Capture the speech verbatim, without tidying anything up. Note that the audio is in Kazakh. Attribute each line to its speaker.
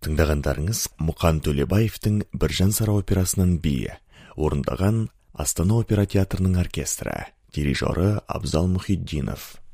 Speaker 1: Тыңдағандарыңыз Мұқан Төлебаевтың Біржан Сара операсының биі, орындаған Астана опера театрының оркестрі, дирижері Абзал Мұхитдинов.